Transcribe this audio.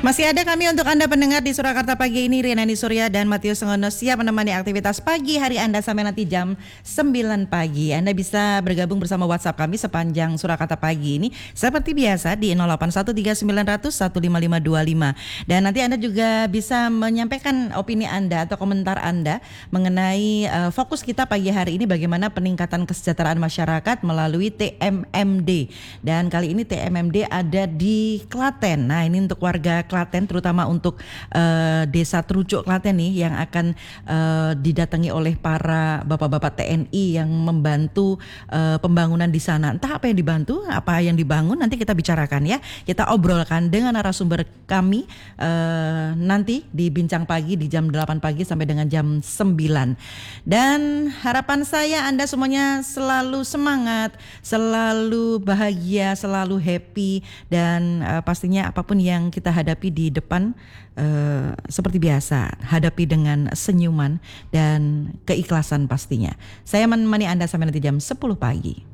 Masih ada kami untuk Anda pendengar di Surakarta pagi ini, Rianani Surya dan Matius Sengono siap menemani aktivitas pagi hari Anda sampai nanti jam 9 pagi. Anda bisa bergabung bersama WhatsApp kami sepanjang Surakarta pagi ini seperti biasa di 081390015525. Dan nanti Anda juga bisa menyampaikan opini Anda atau komentar Anda mengenai fokus kita pagi hari ini bagaimana peningkatan kesejahteraan masyarakat melalui TMMD. Dan kali ini TMMD ada di Klaten. Nah, ini untuk warga Klaten, terutama untuk Desa Trucuk Klaten nih yang akan didatangi oleh para bapak-bapak TNI yang membantu pembangunan di sana. Entah apa yang dibantu, apa yang dibangun, nanti kita bicarakan ya. Kita obrolkan dengan narasumber kami nanti di Bincang Pagi di jam 8 pagi sampai dengan jam 9. Dan harapan saya Anda semuanya selalu semangat, selalu bahagia, selalu happy, dan pastinya apapun yang kita hadapi di depan seperti biasa, hadapi dengan senyuman dan keikhlasan pastinya. Saya menemani Anda sampai nanti jam 10 pagi.